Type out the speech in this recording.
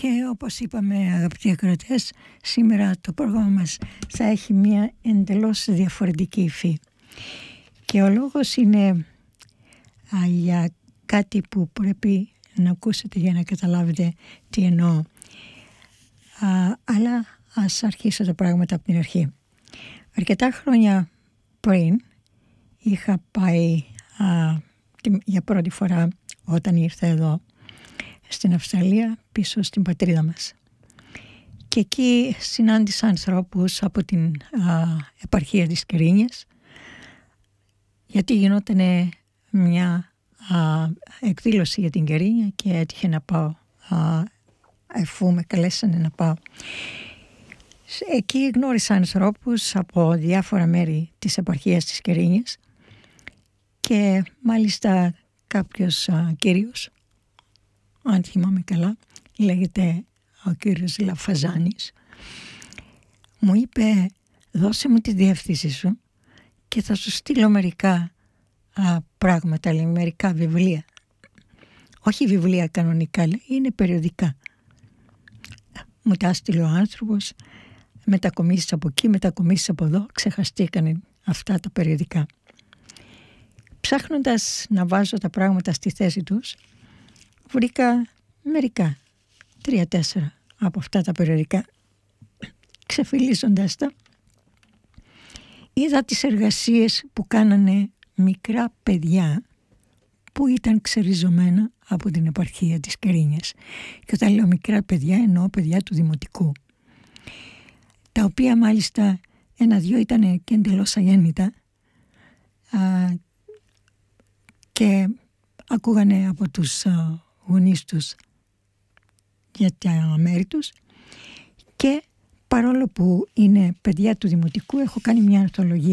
Και όπως είπαμε, αγαπητοί ακροατές, σήμερα το πρόγραμμα μας θα έχει μια εντελώς διαφορετική υφή. Και ο λόγος είναι για κάτι που πρέπει να ακούσετε για να καταλάβετε τι εννοώ. Αλλά ας αρχίσω τα πράγματα από την αρχή. Αρκετά χρόνια πριν είχα πάει για πρώτη φορά όταν ήρθα εδώ στην Αυστραλία, πίσω στην πατρίδα μας. Και εκεί συνάντησα ανθρώπους από την επαρχία της Κερίνιας, γιατί γινόταν μια εκδήλωση για την Κερίνια και έτυχε να πάω, εφού με καλέσανε να πάω. Εκεί γνώρισα ανθρώπους από διάφορα μέρη της επαρχίας της Κερίνιας και μάλιστα κάποιος κύριος, αν θυμάμαι καλά, λέγεται ο κύριος Λαφαζάνης, μου είπε: δώσε μου τη διεύθυνση σου και θα σου στείλω μερικά πράγματα, λέει, μερικά βιβλία. Όχι βιβλία κανονικά, λέει, είναι περιοδικά. Μου τα έστειλε ο άνθρωπος, μετακομίσεις από εκεί, μετακομίσεις από εδώ, ξεχαστήκανε αυτά τα περιοδικά. Ψάχνοντας να βάζω τα πράγματα στη θέση τους, βρήκα μερικά, 3-4 από αυτά τα περιοδικά. Ξεφυλίζοντας τα, είδα τις εργασίες που κάνανε μικρά παιδιά που ήταν ξεριζωμένα από την επαρχία της Κερίνιας. Και όταν λέω μικρά παιδιά, εννοώ παιδιά του δημοτικού, τα οποία μάλιστα 1-2 ήταν και εντελώς αγέννητα και ακούγανε από τους γονείς τους για τα μέρη τους. Και παρόλο που είναι παιδιά του δημοτικού, έχω κάνει μια ανθολογία